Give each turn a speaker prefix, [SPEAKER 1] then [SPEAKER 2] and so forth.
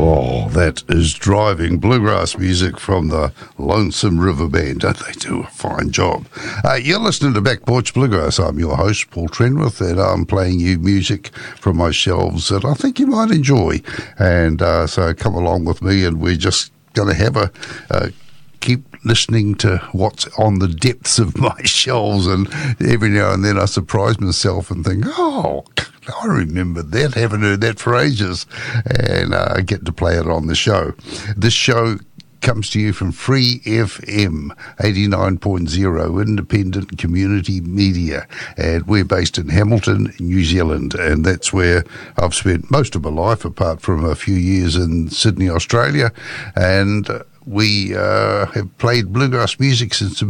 [SPEAKER 1] Oh, that is driving bluegrass music from the Lonesome River Band. Don't they do a fine job? You're listening to Back Porch Bluegrass. I'm your host, Paul Trenwith, and I'm playing you music from my shelves that I think you might enjoy. And so come along with me, and we're just going to have a keep listening to what's on the depths of my shelves, and every now and then I surprise myself and think, oh, I remember that, haven't heard that for ages, and I get to play it on the show. This show comes to you from Free FM 89.0, independent community media, and we're based in Hamilton, New Zealand, and that's where I've spent most of my life, apart from a few years in Sydney, Australia, and we have played bluegrass music since